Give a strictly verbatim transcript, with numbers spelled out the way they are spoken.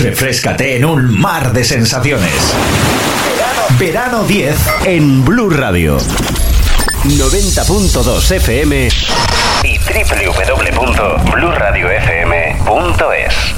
Refréscate en un mar de sensaciones. Verano diez en Blue Radio. noventa punto dos F M y doble u doble u doble u punto blue radio f m punto es.